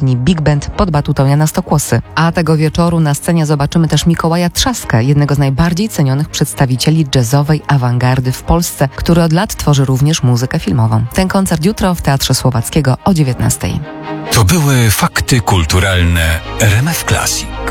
letni big band pod batutą Jana Stokłosy. A tego wieczoru na scenie zobaczymy też Mikołaja Trzaskę, jednego z najbardziej cenionych przedstawicieli jazzowej awangardy w Polsce, który od lat tworzy również muzykę filmową. Ten koncert jutro w Teatrze Słowackiego o 19:00. To były fakty kulturalne RMF Classic.